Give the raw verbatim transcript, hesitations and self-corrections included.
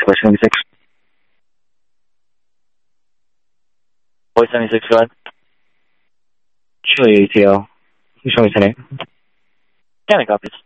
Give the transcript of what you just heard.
Voice seventy-six. Voice seventy-six, go ahead. Chile A T L. You show me today. Yeah, I copies.